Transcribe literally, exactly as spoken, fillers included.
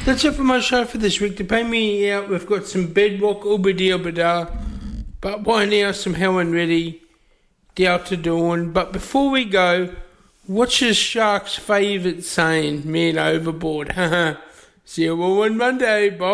That's it for my show for this week. To pay me out, we've got some bedrock, ubadi ubada, but by now some Helen Reddy, Delta Dawn. But before we go, what's your shark's favourite saying? Man overboard. See you all on Monday. Bye.